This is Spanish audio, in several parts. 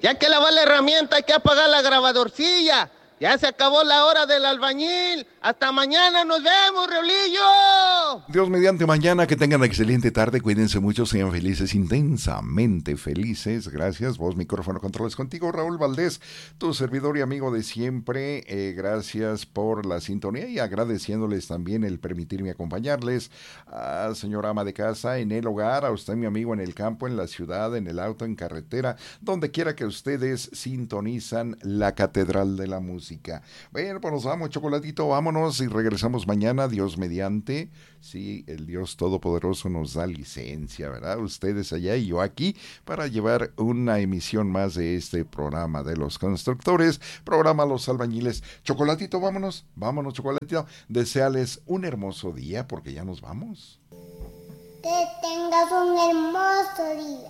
Ya que lavar la herramienta hay que apagar la grabadorcilla. Ya se acabó la hora del albañil. Hasta mañana, nos vemos, Reolillo. Dios mediante, mañana que tengan una excelente tarde. Cuídense mucho, sean felices, intensamente felices. Gracias. Voz, micrófono, controles contigo, Raúl Valdés, tu servidor y amigo de siempre. Gracias por la sintonía y agradeciéndoles también el permitirme acompañarles. A señora ama de casa, en el hogar, a usted, mi amigo, en el campo, en la ciudad, en el auto, en carretera, donde quiera que ustedes sintonizan la Catedral de la Música. Bueno, pues nos vamos, Chocolatito, vámonos y regresamos mañana, Dios mediante. Sí, el Dios Todopoderoso nos da licencia, ¿verdad? Ustedes allá y yo aquí para llevar una emisión más de este programa de los constructores, programa Los Albañiles. Chocolatito, vámonos, Chocolatito. Deseales un hermoso día porque ya nos vamos. Que tengas un hermoso día.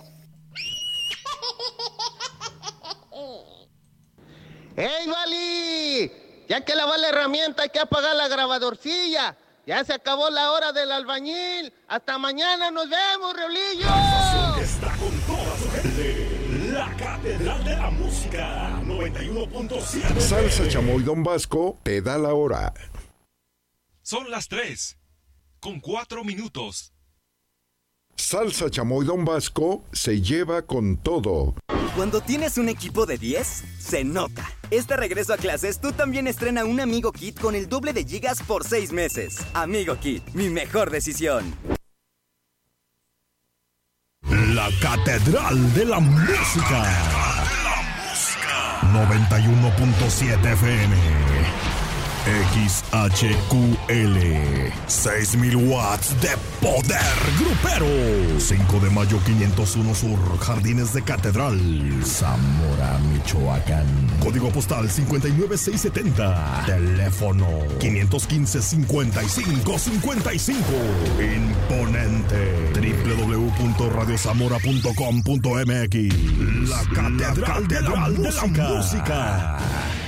¡Ey, Vali! Ya que lavar la herramienta hay que apagar la grabadorcilla. Ya se acabó la hora del albañil. Hasta mañana, nos vemos, Reolillo. Está con toda su gente. La Catedral de la Música 91.7. Salsa Chamoy Don Vasco te da la hora. Son las 3:04. Salsa Chamoy Don Vasco se lleva con todo. Cuando tienes un equipo de 10, se nota. Este regreso a clases, tú también estrena un Amigo Kit con el doble de gigas por 6 meses. Amigo Kit, mi mejor decisión. La Catedral de la Música 91.7 FM. XHQL 6,000 watts de poder grupero. 5 de mayo 501 Sur, Jardines de Catedral, Zamora, Michoacán. Código postal 59670. Teléfono 515-5555. Imponente. www.radiozamora.com.mx. La Catedral de la Música.